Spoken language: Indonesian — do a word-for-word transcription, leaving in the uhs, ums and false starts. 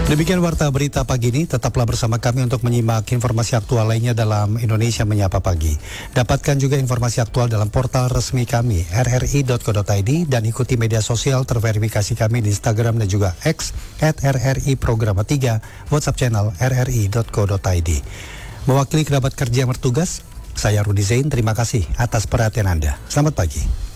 Demikian warta berita pagi ini, tetaplah bersama kami untuk menyimak informasi aktual lainnya dalam Indonesia Menyapa Pagi. Dapatkan juga informasi aktual dalam portal resmi kami r r i dot co dot i d dan ikuti media sosial terverifikasi kami di Instagram dan juga X at r r i programa tiga, WhatsApp channel r r i dot co dot i d. Mewakili kerabat kerja yang bertugas, saya Rudi Zain, terima kasih atas perhatian Anda. Selamat pagi.